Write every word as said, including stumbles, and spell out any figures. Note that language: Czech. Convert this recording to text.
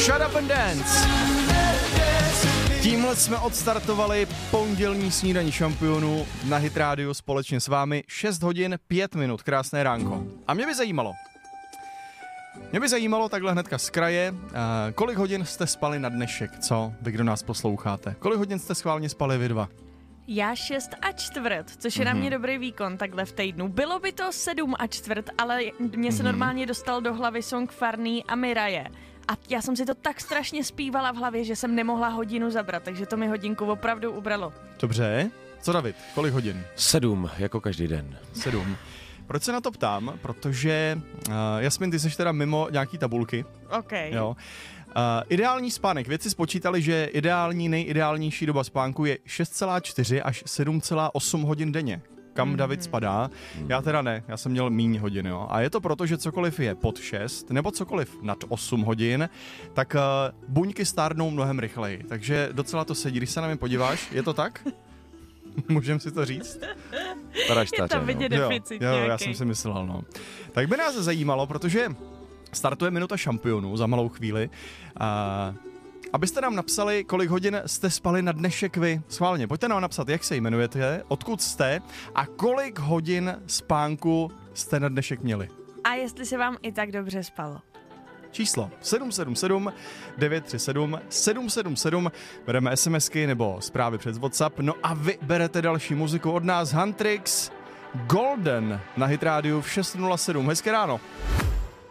Shut Up and Dance. Tímhle jsme odstartovali pondělní snídaní šampionů na Hit Radio společně s vámi. šest hodin pět minut, krásné ránko. A mě by zajímalo, mě by zajímalo takhle hnedka z kraje, uh, kolik hodin jste spali na dnešek, co? Vy, kdo nás posloucháte. Kolik hodin jste schválně spali vy dva? Já šest a čtvrt, což je mm-hmm. na mě dobrý výkon takhle v týdnu. Bylo by to sedm a čtvrt, ale mně se mm-hmm. normálně dostal do hlavy song Farný a Miraje. A já jsem si to tak strašně zpívala v hlavě, že jsem nemohla hodinu zabrat, takže to mi hodinku opravdu ubralo. Dobře. Co David, kolik hodin? Sedm, jako každý den. Sedm. Proč se na to ptám? Protože, uh, Jasmin, ty jsi teda mimo nějaký tabulky. OK. Jo. Uh, ideální spánek. Vědci spočítali, že ideální, nejideálnější doba spánku je šest celá čtyři až sedm celá osm hodin denně. Kam mm-hmm. David spadá. Já teda ne, já jsem měl míň hodin, jo. A je to proto, že cokoliv je pod šest, nebo cokoliv nad osm hodin, tak uh, buňky stárnou mnohem rychleji. Takže docela to sedí, když se na mě podíváš. Je to tak? Můžem si to říct? Je tam vidět deficit jo, jo, nějaký. já jsem si myslel, no. Tak by nás zajímalo, protože startuje minuta šampionů za malou chvíli. Uh, Abyste nám napsali, kolik hodin jste spali na dnešek vy. Schválně, pojďte nám napsat, jak se jmenujete, odkud jste a kolik hodin spánku jste na dnešek měli. A jestli se vám i tak dobře spalo. Číslo sedm sedm sedm devět tři sedm sedm sedm sedm, bereme SMSky nebo zprávy přes WhatsApp, no a vy berete další muziku od nás, Huntrix, Golden na Hit Radio v šest nula sedm. Hezké ráno.